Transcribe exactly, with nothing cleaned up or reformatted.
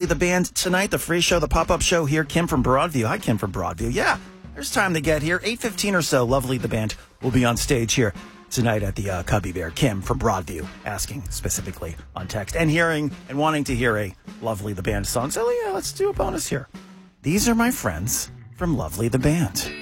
the Band tonight, the free show, the pop-up show here. Kim from Broadview. Hi, Kim from Broadview. Yeah, there's time to get here. eight fifteen or so, Lovely the Band will be on stage here tonight at the uh, Cubby Bear. Kim from Broadview asking specifically on text and hearing and wanting to hear a Lovely the Band song. So yeah, let's do a bonus here. These are my friends from Lovely the Band.